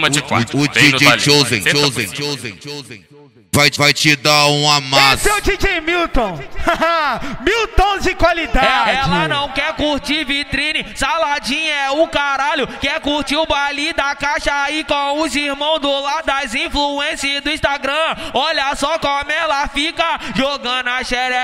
cama de quarto. O DJ Chosen vai te dar um amasso. Esse é o DJ Milton. Milton de qualidade. Ela não quer curtir vitrine, saladinha é o caralho. Quer curtir o baile da caixa aí com os irmãos do lado das influências do Instagram. Olha só como ela fica jogando a xereca.